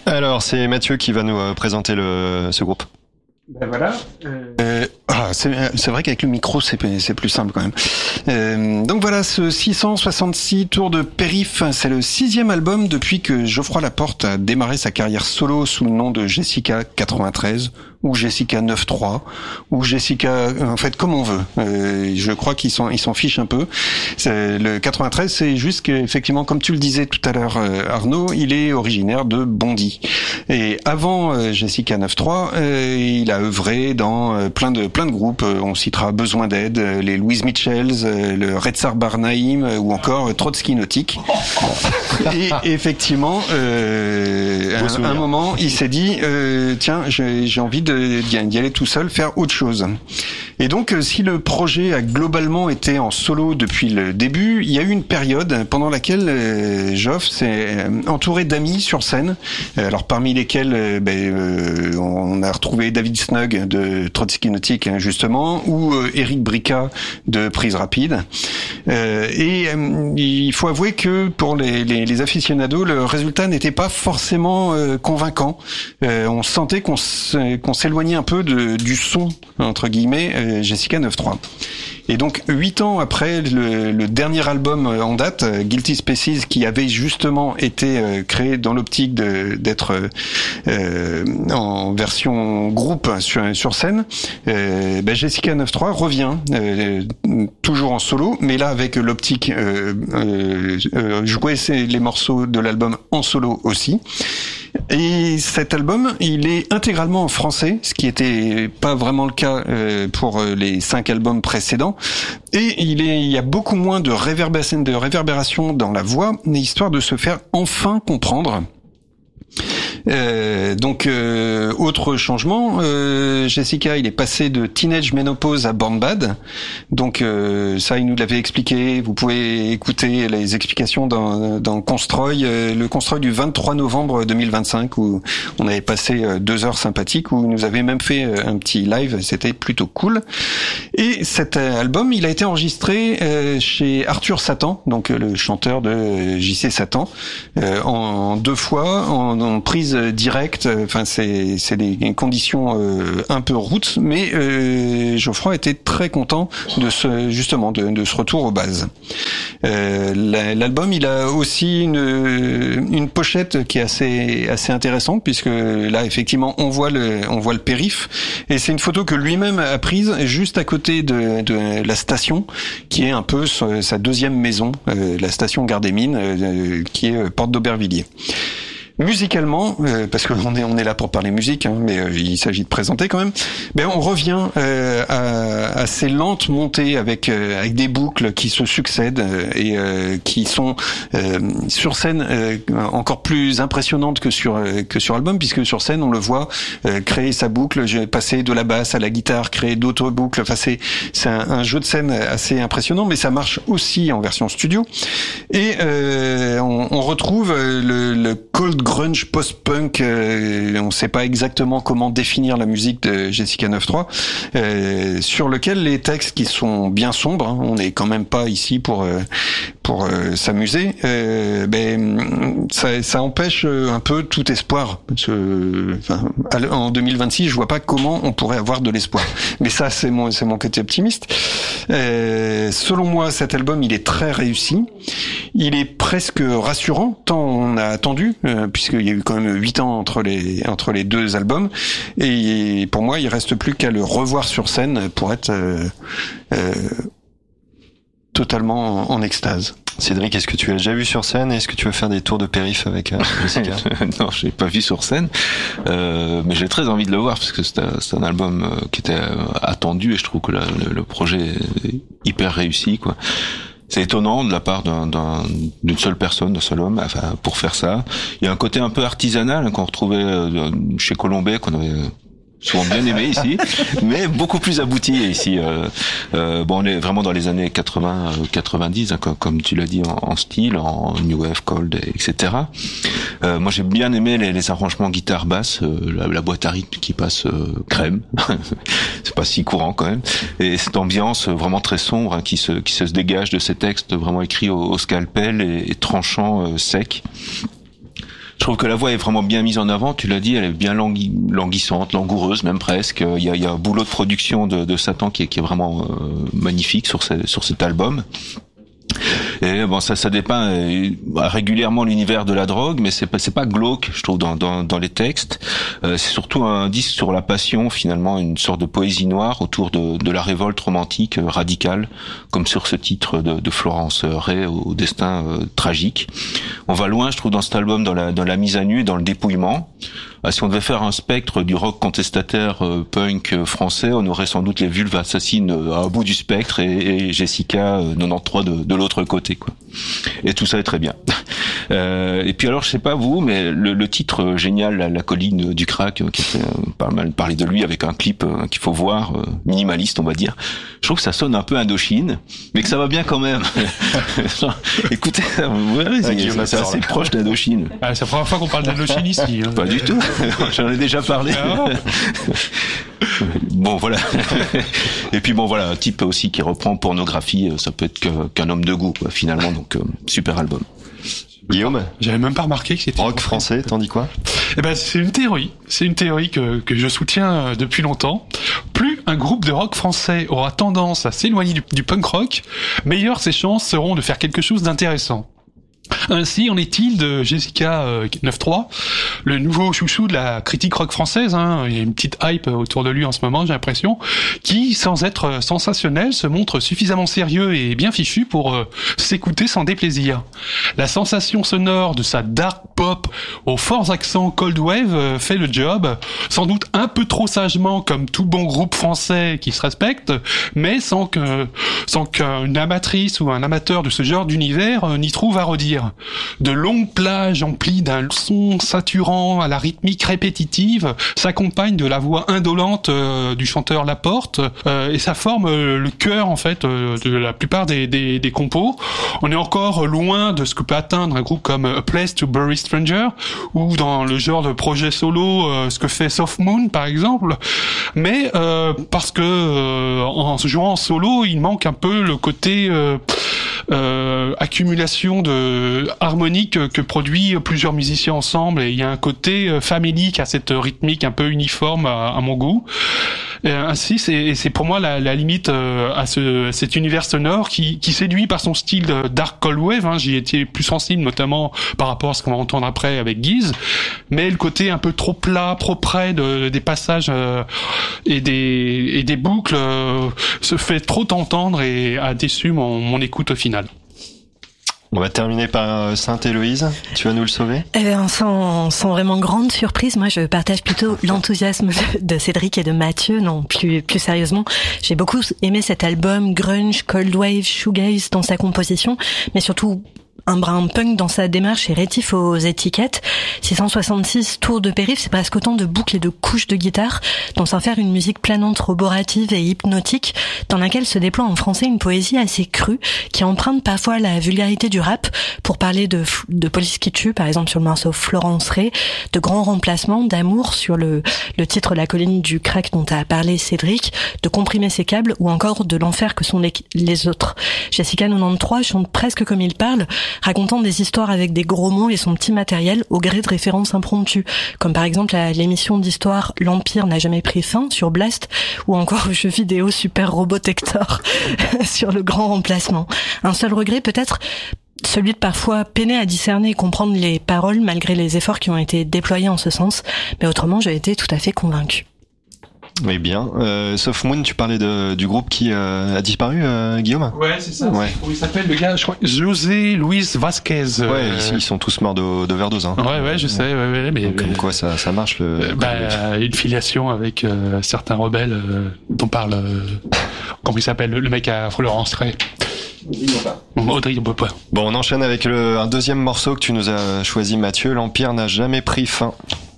Alors, c'est Mathieu qui va nous présenter ce groupe. Ben voilà. C'est vrai qu'avec le micro, c'est plus simple quand même. Donc voilà, ce 666 tours de périph', c'est le 6e album depuis que Geoffroy Laporte a démarré sa carrière solo sous le nom de Jessica 93 ou Jessica 93 ou Jessica, en fait, comme on veut. Je crois qu'ils s'en fichent un peu. Le 93, c'est juste qu'effectivement, comme tu le disais tout à l'heure, Arnaud, il est originaire de Bondy. Et avant Jessica 93, il a œuvré dans plein de groupes. On citera Besoin d'aide, les Louise Mitchells, le Retsar Bar Naïm ou encore Trotsky Nautique. Et effectivement, à un moment, il s'est dit tiens, j'ai envie d'y aller tout seul, faire autre chose. Et donc, si le projet a globalement été en solo depuis le début, il y a eu une période pendant laquelle Geoff s'est entouré d'amis sur scène. Alors, parmi lesquels on a retrouvé David Snug de Trotsky Nautique, justement, ou Eric Brica de Prise Rapide. Et il faut avouer que pour les aficionados, le résultat n'était pas forcément convaincant. On sentait qu'on s'éloignait un peu du son, entre guillemets, Jessica 93. Et donc 8 ans après le dernier album en date, Guilty Spaces, qui avait justement été créé dans l'optique d'être en version groupe sur scène, Jessica 93 revient toujours en solo, mais là avec l'optique jouer les morceaux de l'album en solo aussi. Et cet album, il est intégralement en français, ce qui était pas vraiment le cas pour les 5 albums précédents. Et il y a beaucoup moins de réverbération dans la voix, histoire de se faire enfin comprendre. Autre changement, Jessica, il est passé de Teenage Menopause à Born Bad. Donc ça, il nous l'avait expliqué. Vous pouvez écouter les explications dans Constroy, le Constroy du 23 novembre 2025, où on avait passé 2 heures sympathiques, où il nous avait même fait un petit live. C'était plutôt cool. Et cet album, il a été enregistré chez Arthur Satan, donc le chanteur de JC Satan, en 2 fois, en prise directe. Enfin, c'est des conditions un peu roots, mais Geoffroy était très content de ce retour aux bases. L'album, il a aussi une pochette qui est assez intéressante, puisque là effectivement on voit le périph', et c'est une photo que lui-même a prise juste à côté de la station, qui est un peu sa deuxième maison, la station Gare des Mines, qui est porte d'Aubervilliers. Musicalement, parce qu'on est là pour parler musique, mais il s'agit de présenter quand même. On revient à ces lentes montées avec des boucles qui se succèdent et qui sont sur scène encore plus impressionnantes que sur album, puisque sur scène on le voit créer sa boucle, passer de la basse à la guitare, créer d'autres boucles. Enfin, c'est un jeu de scène assez impressionnant, mais ça marche aussi en version studio. Et on retrouve le cold grunge post-punk, on ne sait pas exactement comment définir la musique de Jessica 93, sur lequel les textes qui sont bien sombres, on n'est quand même pas ici pour s'amuser, ça empêche un peu tout espoir. Parce que, en 2026, je vois pas comment on pourrait avoir de l'espoir. Mais ça, c'est mon côté optimiste. Selon moi, cet album, il est très réussi. Il est presque rassurant, tant on a attendu, puisqu'il y a eu quand même 8 ans entre les 2 albums. Et pour moi, il reste plus qu'à le revoir sur scène pour être totalement en extase. Cédric, est-ce que tu as déjà vu sur scène? Est-ce que tu veux faire des tours de périph' avec Jessica? Non, je l'ai pas vu sur scène, mais j'ai très envie de le voir, parce que c'est un album qui était attendu, et je trouve que le projet est hyper réussi, quoi. C'est étonnant de la part d'une seule personne, d'un seul homme, enfin, pour faire ça. Il y a un côté un peu artisanal qu'on retrouvait chez Colombet, qu'on avait souvent bien aimé ici, mais beaucoup plus abouti ici. On est vraiment dans les années 80-90, comme tu l'as dit, en style, en new wave, cold, etc. Moi, j'ai bien aimé les arrangements guitare-basse, la boîte à rythme qui passe crème. C'est pas si courant quand même. Et cette ambiance vraiment très sombre, qui se dégage de ces textes vraiment écrits au scalpel et tranchant, sec. Je trouve que la voix est vraiment bien mise en avant. Tu l'as dit, elle est bien languissante, langoureuse même presque. Il y a un boulot de production de Satan qui est vraiment magnifique sur cet album. Et bon, ça dépeint régulièrement l'univers de la drogue, mais c'est pas glauque, je trouve, dans les textes. C'est surtout un disque sur la passion, finalement, une sorte de poésie noire autour de la révolte romantique radicale, comme sur ce titre de Florence Ray au destin tragique. On va loin, je trouve, dans cet album, dans la mise à nu, dans le dépouillement. Si on devait faire un spectre du rock contestataire punk français, on aurait sans doute les Vulves Assassines à un bout du spectre et Jessica 93 de l'autre côté, quoi. Et tout ça est très bien. Et puis alors, je sais pas vous, mais le titre génial, la colline du crack, qui fait pas mal parler de lui avec un clip qu'il faut voir, minimaliste, on va dire. Je trouve que ça sonne un peu Indochine, mais que ça va bien quand même. Écoutez, vous verrez, c'est assez proche d'Indochine. Ah, c'est la première fois qu'on parle d'Indochine ici. Hein. Pas du tout. J'en ai déjà parlé. Bon, voilà. Et puis bon, voilà, un type aussi qui reprend pornographie, ça peut être qu'un homme de goût, quoi, finalement. Donc, super album. Guillaume, j'avais même pas remarqué que c'était rock français, t'en dis quoi? Eh ben, c'est une théorie que je soutiens depuis longtemps. Plus un groupe de rock français aura tendance à s'éloigner du punk rock, meilleures ses chances seront de faire quelque chose d'intéressant. Ainsi en est-il de Jessica 93, le nouveau chouchou de la critique rock française, hein. Il y a une petite hype autour de lui en ce moment, j'ai l'impression, qui, sans être sensationnel, se montre suffisamment sérieux et bien fichu pour s'écouter sans déplaisir. La sensation sonore de sa dark pop aux forts accents cold wave fait le job, sans doute un peu trop sagement comme tout bon groupe français qui se respecte, mais sans qu'une amatrice ou un amateur de ce genre d'univers n'y trouve à redire. De longues plages emplies d'un son saturant à la rythmique répétitive s'accompagnent de la voix indolente du chanteur Laporte et ça forme le cœur en fait de la plupart des compos. On est encore loin de ce que peut atteindre un groupe comme A Place to Bury Stranger ou dans le genre de projet solo ce que fait Soft Moon par exemple, mais parce que en se jouant en solo il manque un peu le côté accumulation de harmonique que produit plusieurs musiciens ensemble, et il y a un côté famélique à cette rythmique un peu uniforme à mon goût. Et ainsi c'est pour moi la limite à cet univers sonore qui séduit par son style dark cold wave, hein. J'y étais plus sensible notamment par rapport à ce qu'on va entendre après avec Guise, mais le côté un peu trop plat, trop près des passages et des boucles se fait trop entendre et a déçu mon écoute au final. On va terminer par Sainte-Héloïse. Tu vas nous le sauver? Eh bien, sans vraiment grande surprise, moi je partage plutôt l'enthousiasme de Cédric et de Mathieu. Non, plus sérieusement, j'ai beaucoup aimé cet album grunge, cold wave, shoegaze dans sa composition, mais surtout un brin punk dans sa démarche et rétif aux étiquettes. 666 tours de périph', c'est presque autant de boucles et de couches de guitare, dont s'en faire une musique planante, roborative et hypnotique, dans laquelle se déploie en français une poésie assez crue, qui emprunte parfois la vulgarité du rap, pour parler de police qui tue, par exemple sur le morceau Florence Ray, de grands remplacements, d'amour sur le titre La colline du crack dont a parlé Cédric, de comprimer ses câbles, ou encore de l'enfer que sont les autres. Jessica 93 chante presque comme il parle, racontant des histoires avec des gros mots et son petit matériel au gré de références impromptues, comme par exemple l'émission d'histoire L'Empire n'a jamais pris fin sur Blast, ou encore le jeu vidéo Super Robotector sur le grand remplacement. Un seul regret peut-être, celui de parfois peiner à discerner et comprendre les paroles malgré les efforts qui ont été déployés en ce sens, mais autrement j'ai été tout à fait convaincue. Oui, bien. Soft Moon, tu parlais du groupe qui a disparu, Guillaume? Ouais, c'est ça. Ouais. Il s'appelle le gars, je crois, José Luis Vasquez. Ouais, ils sont tous morts d'overdose. Hein. Ouais, je sais. Ouais, mais comme quoi ça marche. Une filiation avec certains rebelles dont parle. Comment il s'appelle le mec à Florence Ray. Audrey Bopa. Bon, on enchaîne avec un deuxième morceau que tu nous as choisi, Mathieu. L'Empire n'a jamais pris fin.